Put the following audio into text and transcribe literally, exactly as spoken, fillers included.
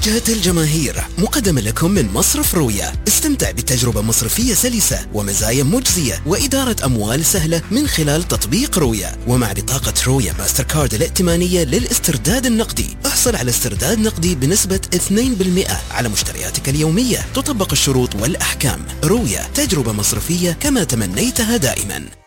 مواجهة الجماهير مقدمة لكم من مصرف رويا. استمتع بتجربة مصرفية سلسة ومزايا مجزية وإدارة أموال سهلة من خلال تطبيق رويا. ومع بطاقة رويا ماستر كارد الائتمانية للاسترداد النقدي احصل على استرداد نقدي بنسبة اثنين بالمئة على مشترياتك اليومية. تطبق الشروط والأحكام. رويا، تجربة مصرفية كما تمنيتها دائما.